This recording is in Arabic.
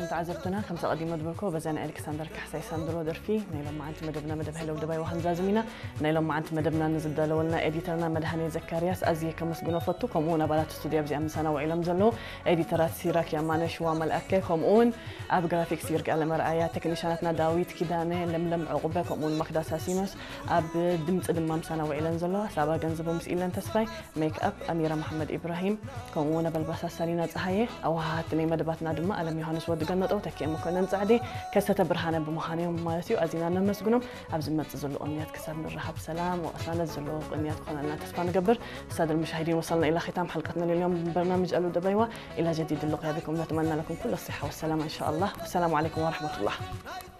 كم تعزبتنا كم تقديم مدبركو بزانا ألكسندر كحسي ساندرو درفي نيلو معانت مدبنا مدب هلو دبي وهنزا زمينا نيلو معانت مدبنا نزد لولنا إديترنا مدهني زكارياس أزي كمسجون فتو كمون بلات استوديو بزي أمسنا وعلم زلو إديترات سيراك يا مانش وعمل أكل كمون أب جرافيكس يرجع لمرأيا تكنيشانتنا داويت كدانة لملم عقبة كمون مقدسا سينوس أب دمت دمام سنة وعلم زلو سابا جنزبو مسئلن تسفي ميك أب أميرة محمد إبراهيم كمون بالباسا سالينا تحيي أو هاتني مدباتنا دم ألم يوحنس ود قنط أو تكي مكونن صعدي كسته برهانة بمهانيهم مالتيو أزينا نمسجنهم أبزمت زلو أمنيات كسر الرحب سلام وأساند زلو أمنيات قلنا تسفان قبر السادة المشاهدين وصلنا إلى ختام حلقتنا اليوم من برنامج ألو دبيوة إلى جديد اللقاء بكم نتمنى لكم كل الصحة والسلامة إن شاء الله والسلام عليكم ورحمة الله.